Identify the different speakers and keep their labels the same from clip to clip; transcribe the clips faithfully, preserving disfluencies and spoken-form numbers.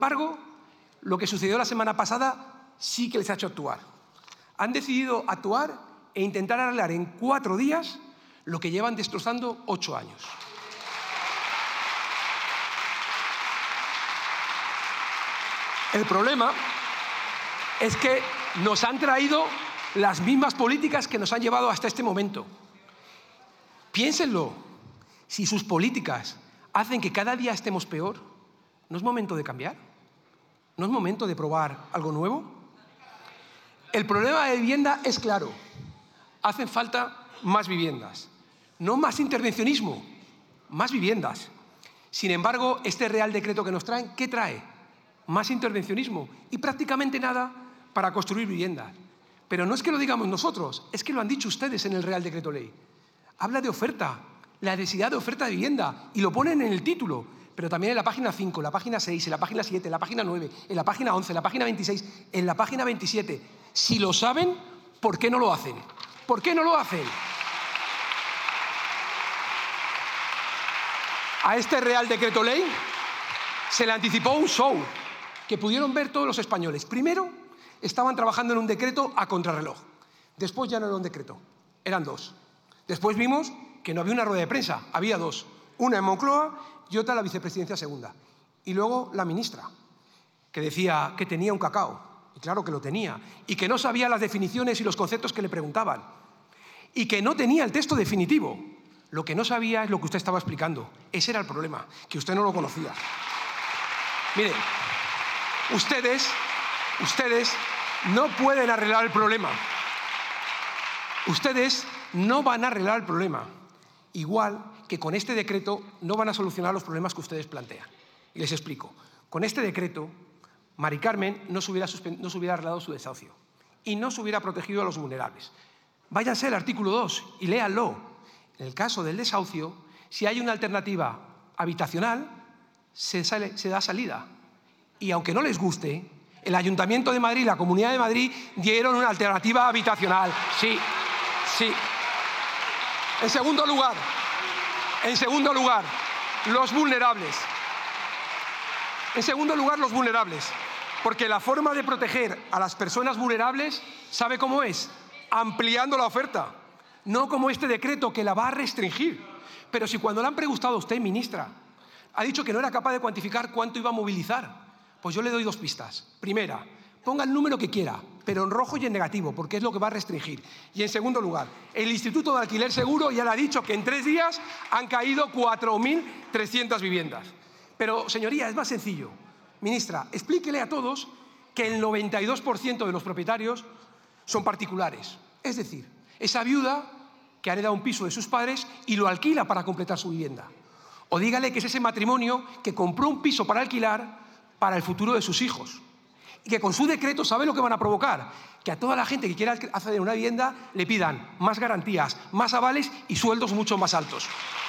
Speaker 1: embargo, lo que sucedió la semana pasada sí que les ha hecho actuar. Han decidido actuar e intentar arreglar en cuatro días lo que llevan destrozando ocho años. El problema es que nos han traído las mismas políticas que nos han llevado hasta este momento. Piénsenlo, si sus políticas hacen que cada día estemos peor, ¿no es momento de cambiar? ¿No es momento de probar algo nuevo? El problema de vivienda es claro. Hacen falta más viviendas. No más intervencionismo, más viviendas. Sin embargo, este Real Decreto que nos traen, ¿qué trae? Más intervencionismo y prácticamente nada para construir viviendas. Pero no es que lo digamos nosotros, es que lo han dicho ustedes en el Real Decreto Ley. Habla de oferta, la necesidad de oferta de vivienda, y lo ponen en el título, pero también en la página cinco, en la página seis, en la página siete, en la página nueve, en la página once, en la página veintiséis, en la página veintisiete. Si lo saben, ¿por qué no lo hacen? ¿Por qué no lo hacen? A este Real Decreto Ley se le anticipó un show que pudieron ver todos los españoles. Primero, estaban trabajando en un decreto a contrarreloj. Después ya no era un decreto, eran dos. Después vimos que no había una rueda de prensa, había dos. Una en Moncloa y otra en la vicepresidencia segunda. Y luego la ministra, que decía que tenía un cacao. Y claro que lo tenía. Y que no sabía las definiciones y los conceptos que le preguntaban. Y que no tenía el texto definitivo. Lo que no sabía es lo que usted estaba explicando. Ese era el problema, que usted no lo conocía. Miren, ustedes, ustedes no pueden arreglar el problema. Ustedes no van a arreglar el problema. Igual que con este decreto no van a solucionar los problemas que ustedes plantean. Y les explico. Con este decreto, Mari Carmen no se hubiera, no se hubiera arreglado su desahucio y no se hubiera protegido a los vulnerables. Váyanse al artículo dos y léanlo. En el caso del desahucio, si hay una alternativa habitacional, se, sale, se da salida. Y aunque no les guste, el Ayuntamiento de Madrid y la Comunidad de Madrid dieron una alternativa habitacional. Sí, sí. En segundo lugar, en segundo lugar, los vulnerables. En segundo lugar, los vulnerables. Porque la forma de proteger a las personas vulnerables, ¿sabe cómo es? Ampliando la oferta. No como este decreto que la va a restringir. Pero si cuando le han preguntado a usted, ministra, ha dicho que no era capaz de cuantificar cuánto iba a movilizar, pues yo le doy dos pistas. Primera, ponga el número que quiera, pero en rojo y en negativo, porque es lo que va a restringir. Y en segundo lugar, el Instituto de Alquiler Seguro ya le ha dicho que en tres días han caído cuatro mil trescientas viviendas. Pero, señoría, es más sencillo. Ministra, explíquele a todos que el noventa y dos por ciento de los propietarios son particulares. Es decir, esa viuda que hereda un piso de sus padres y lo alquila para completar su vivienda. O dígale que es ese matrimonio que compró un piso para alquilar para el futuro de sus hijos. Y que con su decreto sabe lo que van a provocar. Que a toda la gente que quiera acceder a una vivienda le pidan más garantías, más avales y sueldos mucho más altos.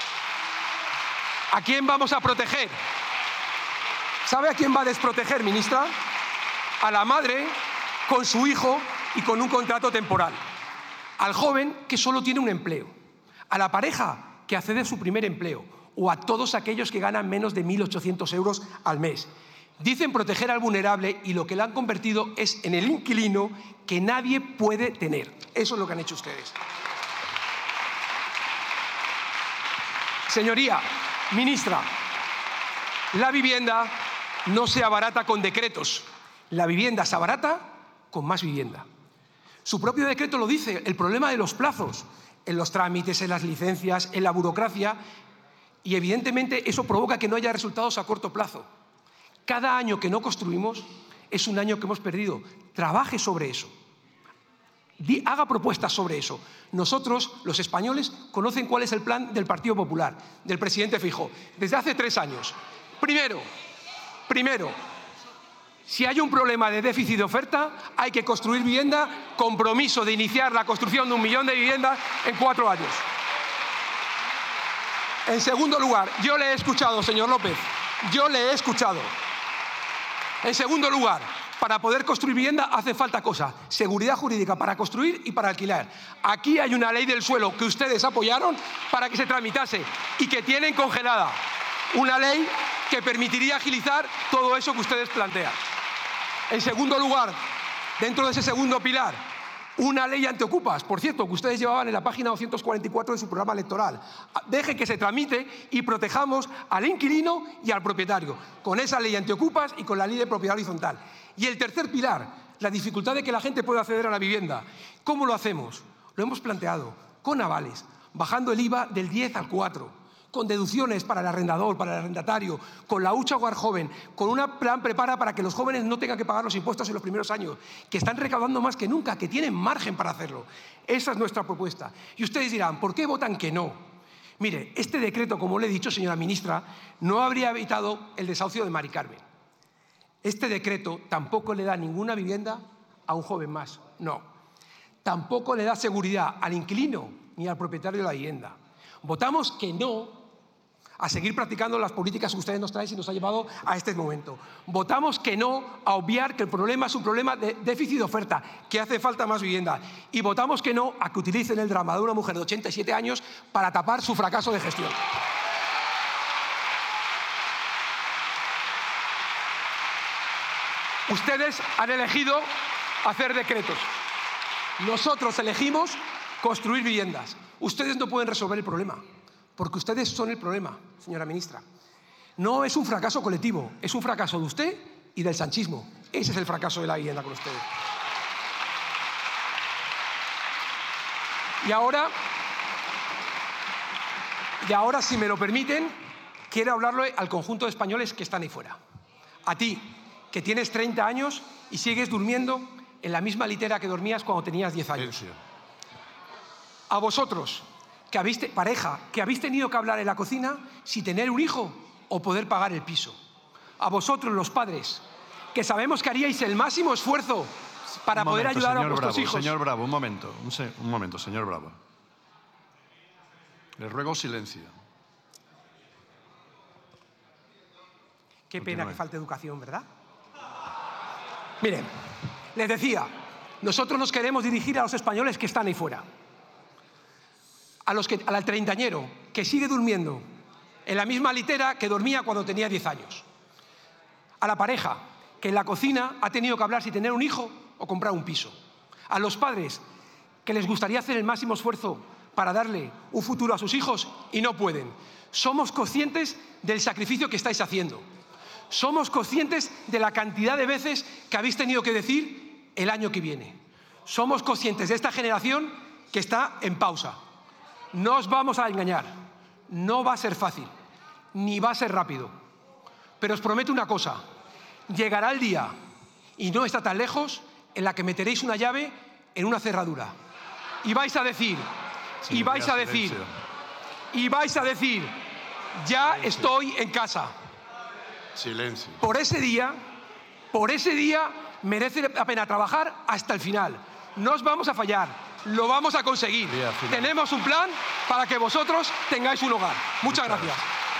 Speaker 1: ¿A quién vamos a proteger? ¿Sabe a quién va a desproteger, ministra? A la madre con su hijo y con un contrato temporal. Al joven que solo tiene un empleo. A la pareja que accede a su primer empleo. O a todos aquellos que ganan menos de mil ochocientos euros al mes. Dicen proteger al vulnerable y lo que le han convertido es en el inquilino que nadie puede tener. Eso es lo que han hecho ustedes. Señoría, ministra, la vivienda no se abarata con decretos. La vivienda se abarata con más vivienda. Su propio decreto lo dice, el problema de los plazos, en los trámites, en las licencias, en la burocracia, y evidentemente eso provoca que no haya resultados a corto plazo. Cada año que no construimos es un año que hemos perdido. Trabaje sobre eso. Haga propuestas sobre eso. Nosotros, los españoles, conocen cuál es el plan del Partido Popular, del presidente Feijóo, desde hace tres años. Primero, primero, si hay un problema de déficit de oferta, hay que construir vivienda, compromiso de iniciar la construcción de un millón de viviendas en cuatro años. En segundo lugar, yo le he escuchado, señor López, yo le he escuchado. En segundo lugar, para poder construir vivienda hace falta cosa, seguridad jurídica para construir y para alquilar. Aquí hay una ley del suelo que ustedes apoyaron para que se tramitase y que tienen congelada. Una ley que permitiría agilizar todo eso que ustedes plantean. En segundo lugar, dentro de ese segundo pilar, una ley antiocupas, por cierto, que ustedes llevaban en la página doscientos cuarenta y cuatro de su programa electoral. Dejen que se tramite y protejamos al inquilino y al propietario, con esa ley antiocupas y con la ley de propiedad horizontal. Y el tercer pilar, la dificultad de que la gente pueda acceder a la vivienda. ¿Cómo lo hacemos? Lo hemos planteado con avales, bajando el I V A del diez al cuatro, con deducciones para el arrendador, para el arrendatario, con la hucha hogar joven, con un plan prepara para que los jóvenes no tengan que pagar los impuestos en los primeros años, que están recaudando más que nunca, que tienen margen para hacerlo. Esa es nuestra propuesta. Y ustedes dirán, ¿por qué votan que no? Mire, este decreto, como le he dicho, señora ministra, no habría evitado el desahucio de Mari Carmen. Este decreto tampoco le da ninguna vivienda a un joven más, no. Tampoco le da seguridad al inquilino ni al propietario de la vivienda. Votamos que no a seguir practicando las políticas que ustedes nos traen y nos ha llevado a este momento. Votamos que no a obviar que el problema es un problema de déficit de oferta, que hace falta más vivienda. Y votamos que no a que utilicen el drama de una mujer de ochenta y siete años para tapar su fracaso de gestión. Ustedes han elegido hacer decretos. Nosotros elegimos construir viviendas. Ustedes no pueden resolver el problema, porque ustedes son el problema, señora ministra. No es un fracaso colectivo, es un fracaso de usted y del sanchismo. Ese es el fracaso de la vivienda con ustedes. Y ahora, y ahora, si me lo permiten, quiero hablarle al conjunto de españoles que están ahí fuera. A ti, que tienes treinta años y sigues durmiendo en la misma litera que dormías cuando tenías diez años. A vosotros, que habéis pareja, que habéis tenido que hablar en la cocina si tener un hijo o poder pagar el piso. A vosotros, los padres, que sabemos que haríais el máximo esfuerzo para poder ayudar a vuestros hijos.
Speaker 2: Señor Bravo, un momento, un, se, un momento, señor Bravo. Le ruego silencio.
Speaker 1: Qué pena que falte educación, ¿verdad? Miren, les decía, nosotros nos queremos dirigir a los españoles que están ahí fuera. A los que, al treintañero que sigue durmiendo en la misma litera que dormía cuando tenía diez años. A la pareja que en la cocina ha tenido que hablar si tener un hijo o comprar un piso. A los padres que les gustaría hacer el máximo esfuerzo para darle un futuro a sus hijos y no pueden. Somos conscientes del sacrificio que estáis haciendo. Somos conscientes de la cantidad de veces que habéis tenido que decir el año que viene. Somos conscientes de esta generación que está en pausa. No os vamos a engañar, no va a ser fácil, ni va a ser rápido. Pero os prometo una cosa, llegará el día, y no está tan lejos, en la que meteréis una llave en una cerradura. Y vais a decir, sí, y vais a decir, silencio. y vais a decir, ya silencio. Estoy en casa.
Speaker 2: Silencio.
Speaker 1: Por ese día, por ese día merece la pena trabajar hasta el final. No os vamos a fallar. Lo vamos a conseguir. Tenemos un plan para que vosotros tengáis un hogar. Muchas gracias.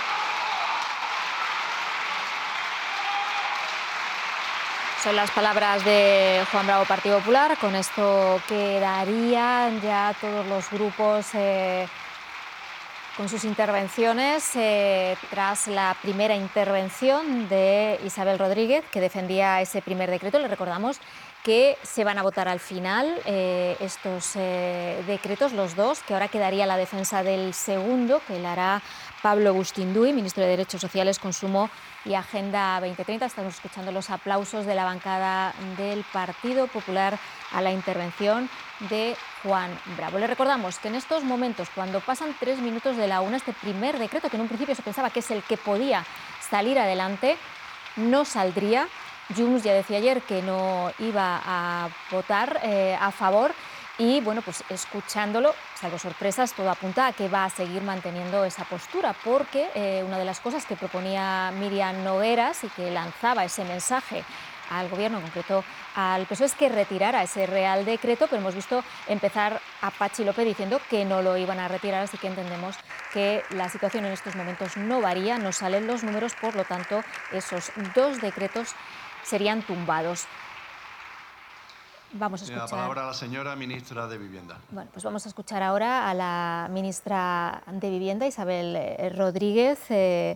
Speaker 3: Son las palabras de Juan Bravo, Partido Popular. Con esto quedarían ya todos los grupos eh, con sus intervenciones eh, tras la primera intervención de Isabel Rodríguez, que defendía ese primer decreto. Le recordamos que se van a votar al final eh, estos eh, decretos, los dos, que ahora quedaría la defensa del segundo, que la hará Pablo Bustinduy, ministro de Derechos Sociales, Consumo y Agenda veinte treinta. Estamos escuchando los aplausos de la bancada del Partido Popular a la intervención de Juan Bravo. Le recordamos que en estos momentos, cuando pasan tres minutos de la una, este primer decreto, que en un principio se pensaba que es el que podía salir adelante, no saldría. Junts ya decía ayer que no iba a votar eh, a favor y, bueno, pues escuchándolo, salvo sorpresas, todo apunta a que va a seguir manteniendo esa postura, porque eh, una de las cosas que proponía Miriam Nogueras y que lanzaba ese mensaje al Gobierno, en concreto al P S O E, es que retirara ese Real Decreto, pero hemos visto empezar a Patxi López diciendo que no lo iban a retirar, así que entendemos que la situación en estos momentos no varía, no salen los números, por lo tanto, esos dos decretos serían tumbados. Vamos a escuchar...
Speaker 2: La palabra a la señora ministra de Vivienda.
Speaker 3: Bueno, pues vamos a escuchar ahora a la ministra de Vivienda, Isabel Rodríguez, eh,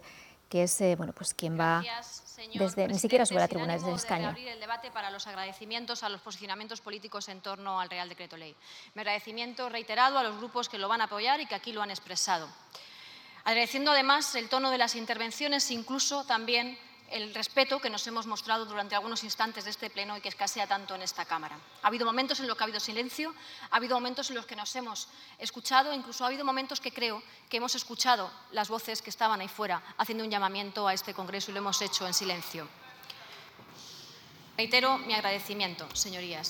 Speaker 3: que es eh, bueno, pues quien va desde, ni siquiera sube la tribuna, desde el escaño.
Speaker 4: Abrir el debate para los agradecimientos a los posicionamientos políticos en torno al Real Decreto Ley. Mi agradecimiento reiterado a los grupos que lo van a apoyar y que aquí lo han expresado. Agradeciendo además el tono de las intervenciones, incluso también el respeto que nos hemos mostrado durante algunos instantes de este pleno y que escasea tanto en esta Cámara. Ha habido momentos en los que ha habido silencio, ha habido momentos en los que nos hemos escuchado, incluso ha habido momentos que creo que hemos escuchado las voces que estaban ahí fuera haciendo un llamamiento a este Congreso y lo hemos hecho en silencio. Reitero mi agradecimiento, señorías.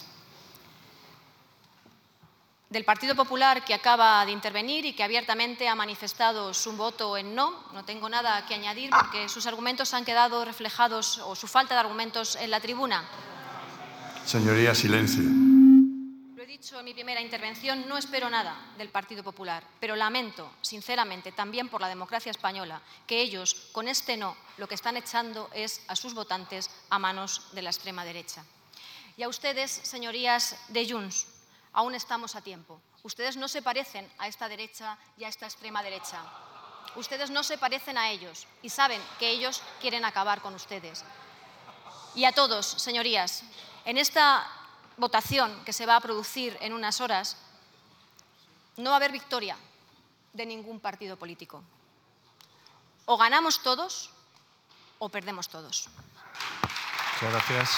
Speaker 4: Del Partido Popular, que acaba de intervenir y que abiertamente ha manifestado su voto en no. No tengo nada que añadir porque sus argumentos han quedado reflejados, o su falta de argumentos, en la tribuna.
Speaker 2: Señoría, silencio.
Speaker 4: Lo he dicho en mi primera intervención, no espero nada del Partido Popular, pero lamento, sinceramente, también por la democracia española, que ellos, con este no, lo que están echando es a sus votantes a manos de la extrema derecha. Y a ustedes, señorías de Junts, aún estamos a tiempo. Ustedes no se parecen a esta derecha y a esta extrema derecha. Ustedes no se parecen a ellos y saben que ellos quieren acabar con ustedes. Y a todos, señorías, en esta votación que se va a producir en unas horas, no va a haber victoria de ningún partido político. O ganamos todos o perdemos todos.
Speaker 2: Muchas gracias.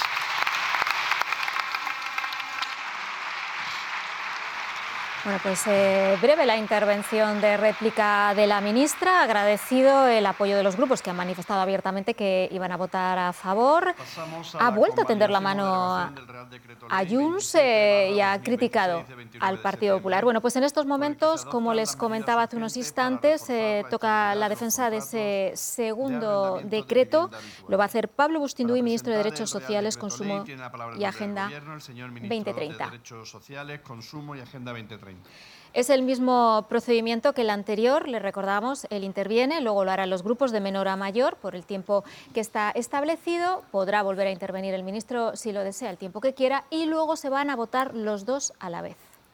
Speaker 3: Bueno, pues eh, breve la intervención de réplica de la ministra. Agradecido el apoyo de los grupos que han manifestado abiertamente que iban a votar a favor.
Speaker 2: A
Speaker 3: ha vuelto a tender la mano a, a Junts eh, y ha criticado al Partido Popular. Bueno, pues en estos momentos, como les comentaba hace unos instantes, eh, toca la defensa de ese segundo decreto. Lo va a hacer Pablo Bustinduy, ministro de Derechos Sociales, Consumo y Agenda veinte treinta. Es el mismo procedimiento que el anterior, le recordamos, él interviene, luego lo harán los grupos de menor a mayor por el tiempo que está establecido, podrá volver a intervenir el ministro si lo desea, el tiempo que quiera, y luego se van a votar los dos a la vez.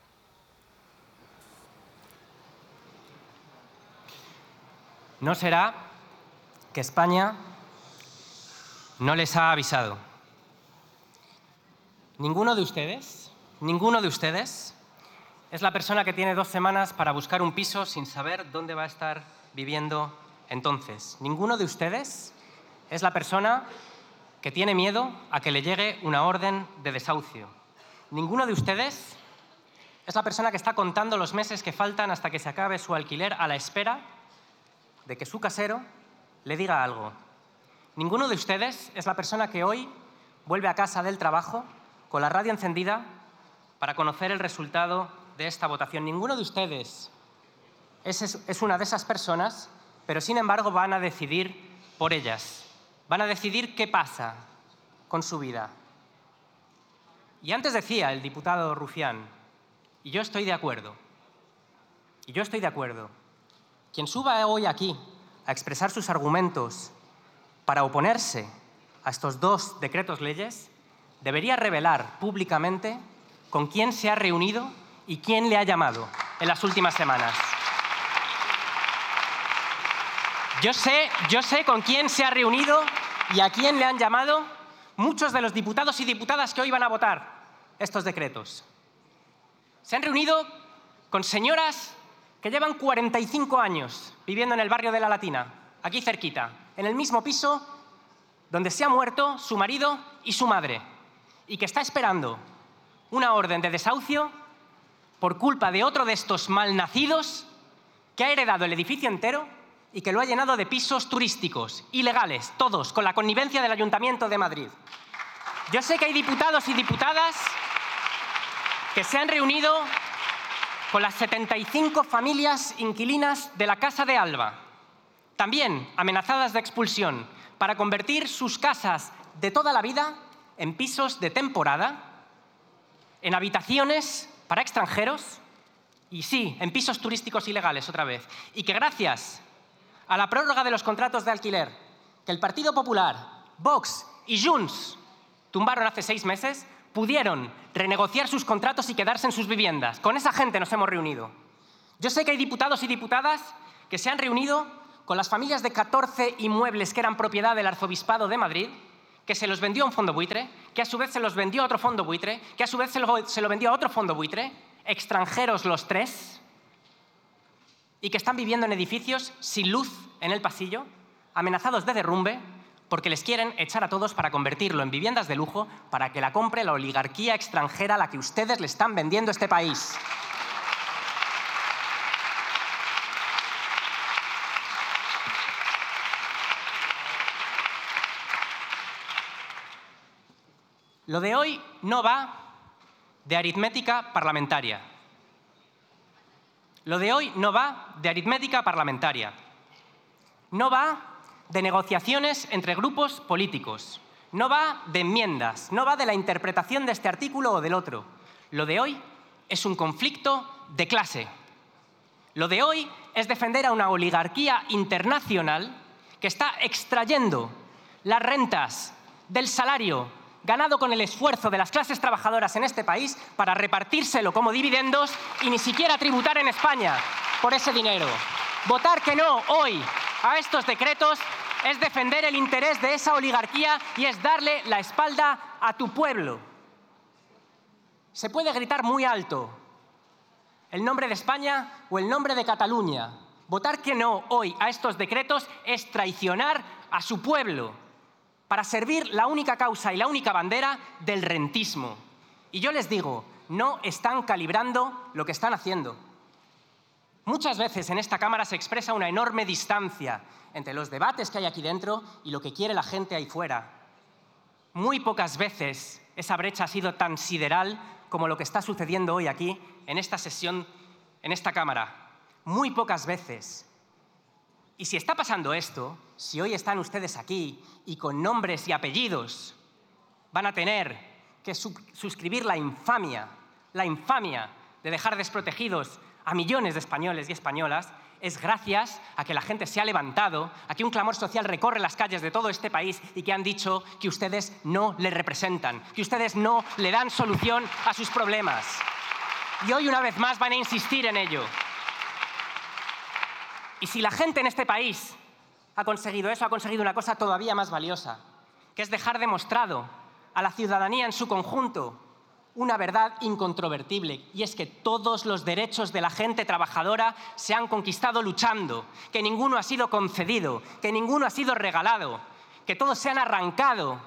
Speaker 5: ¿No será que España no les ha avisado? Ninguno de ustedes, ninguno de ustedes es la persona que tiene dos semanas para buscar un piso sin saber dónde va a estar viviendo entonces. Ninguno de ustedes es la persona que tiene miedo a que le llegue una orden de desahucio. Ninguno de ustedes es la persona que está contando los meses que faltan hasta que se acabe su alquiler a la espera de que su casero le diga algo. Ninguno de ustedes es la persona que hoy vuelve a casa del trabajo con la radio encendida para conocer el resultado de esta votación. Ninguno de ustedes es, es, es una de esas personas, pero sin embargo van a decidir por ellas. Van a decidir qué pasa con su vida. Y antes decía el diputado Rufián, y yo estoy de acuerdo, y yo estoy de acuerdo, quien suba hoy aquí a expresar sus argumentos para oponerse a estos dos decretos leyes, debería revelar públicamente con quién se ha reunido y quién le ha llamado en las últimas semanas. Yo sé, yo sé con quién se ha reunido y a quién le han llamado muchos de los diputados y diputadas que hoy van a votar estos decretos. Se han reunido con señoras que llevan cuarenta y cinco años viviendo en el barrio de La Latina, aquí cerquita, en el mismo piso donde se ha muerto su marido y su madre, y que está esperando una orden de desahucio por culpa de otro de estos malnacidos que ha heredado el edificio entero y que lo ha llenado de pisos turísticos, ilegales, todos, con la connivencia del Ayuntamiento de Madrid. Yo sé que hay diputados y diputadas que se han reunido con las setenta y cinco familias inquilinas de la Casa de Alba, también amenazadas de expulsión, para convertir sus casas de toda la vida en pisos de temporada, en habitaciones para extranjeros y sí, en pisos turísticos ilegales otra vez. Y que gracias a la prórroga de los contratos de alquiler que el Partido Popular, Vox y Junts tumbaron hace seis meses, pudieron renegociar sus contratos y quedarse en sus viviendas. Con esa gente nos hemos reunido. Yo sé que hay diputados y diputadas que se han reunido con las familias de catorce inmuebles que eran propiedad del Arzobispado de Madrid, que se los vendió a un fondo buitre, que a su vez se los vendió a otro fondo buitre, que a su vez se lo, se lo vendió a otro fondo buitre, extranjeros los tres, y que están viviendo en edificios sin luz en el pasillo, amenazados de derrumbe, porque les quieren echar a todos para convertirlo en viviendas de lujo para que la compre la oligarquía extranjera a la que ustedes le están vendiendo este país. Lo de hoy no va de aritmética parlamentaria. Lo de hoy no va de aritmética parlamentaria. No va de negociaciones entre grupos políticos. No va de enmiendas. No va de la interpretación de este artículo o del otro. Lo de hoy es un conflicto de clase. Lo de hoy es defender a una oligarquía internacional que está extrayendo las rentas del salario ganado con el esfuerzo de las clases trabajadoras en este país para repartírselo como dividendos y ni siquiera tributar en España por ese dinero. Votar que no hoy a estos decretos es defender el interés de esa oligarquía y es darle la espalda a tu pueblo. Se puede gritar muy alto el nombre de España o el nombre de Cataluña. Votar que no hoy a estos decretos es traicionar a su pueblo para servir la única causa y la única bandera del rentismo. Y yo les digo, no están calibrando lo que están haciendo. Muchas veces en esta Cámara se expresa una enorme distancia entre los debates que hay aquí dentro y lo que quiere la gente ahí fuera. Muy pocas veces esa brecha ha sido tan sideral como lo que está sucediendo hoy aquí, en esta sesión, en esta Cámara. Muy pocas veces. Y si está pasando esto, si hoy están ustedes aquí y con nombres y apellidos van a tener que su- suscribir la infamia, la infamia de dejar desprotegidos a millones de españoles y españolas, es gracias a que la gente se ha levantado, a que un clamor social recorre las calles de todo este país y que han dicho que ustedes no le representan, que ustedes no le dan solución a sus problemas. Y hoy, una vez más, van a insistir en ello. Y si la gente en este país ha conseguido eso, ha conseguido una cosa todavía más valiosa, que es dejar demostrado a la ciudadanía en su conjunto una verdad incontrovertible, y es que todos los derechos de la gente trabajadora se han conquistado luchando, que ninguno ha sido concedido, que ninguno ha sido regalado, que todos se han arrancado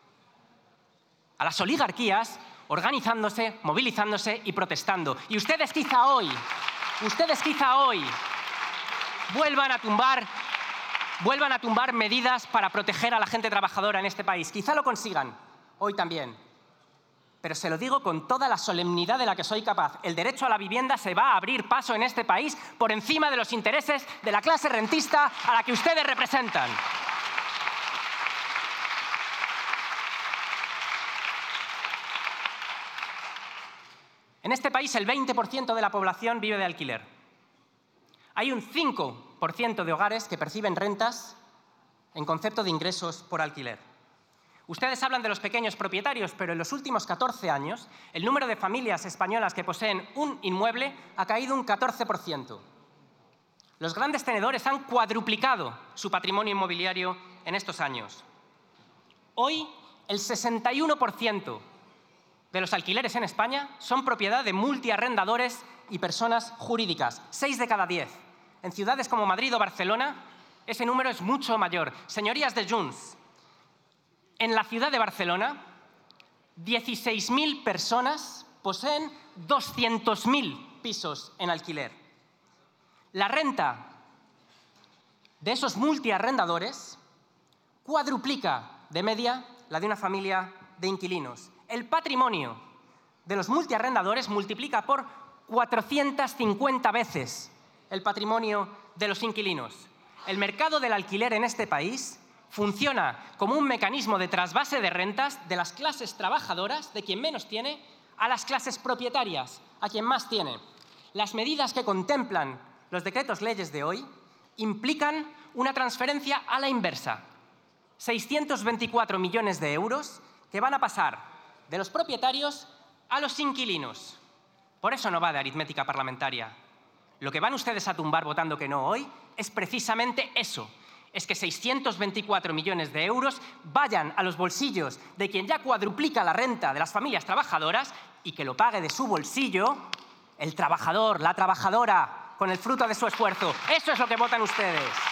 Speaker 5: a las oligarquías organizándose, movilizándose y protestando. Y ustedes quizá hoy, ustedes quizá hoy vuelvan a tumbar, vuelvan a tumbar medidas para proteger a la gente trabajadora en este país. Quizá lo consigan hoy también. Pero se lo digo con toda la solemnidad de la que soy capaz. El derecho a la vivienda se va a abrir paso en este país por encima de los intereses de la clase rentista a la que ustedes representan. En este país el veinte por ciento de la población vive de alquiler. Hay un cinco por ciento de hogares que perciben rentas en concepto de ingresos por alquiler. Ustedes hablan de los pequeños propietarios, pero en los últimos catorce años el número de familias españolas que poseen un inmueble ha caído un catorce por ciento. Los grandes tenedores han cuadruplicado su patrimonio inmobiliario en estos años. Hoy, el sesenta y uno por ciento de los alquileres en España son propiedad de multiarrendadores y personas jurídicas, seis de cada diez. En ciudades como Madrid o Barcelona, ese número es mucho mayor. Señorías de Junts, en la ciudad de Barcelona, dieciséis mil personas poseen doscientos mil pisos en alquiler. La renta de esos multiarrendadores cuadruplica de media la de una familia de inquilinos. El patrimonio de los multiarrendadores multiplica por cuatrocientas cincuenta veces el patrimonio de los inquilinos. El mercado del alquiler en este país funciona como un mecanismo de trasvase de rentas de las clases trabajadoras, de quien menos tiene, a las clases propietarias, a quien más tiene. Las medidas que contemplan los decretos leyes de hoy implican una transferencia a la inversa. seiscientos veinticuatro millones de euros que van a pasar de los propietarios a los inquilinos. Por eso no va de aritmética parlamentaria. Lo que van ustedes a tumbar votando que no hoy es precisamente eso. Es que seiscientos veinticuatro millones de euros vayan a los bolsillos de quien ya cuadruplica la renta de las familias trabajadoras y que lo pague de su bolsillo el trabajador, la trabajadora, con el fruto de su esfuerzo. Eso es lo que votan ustedes.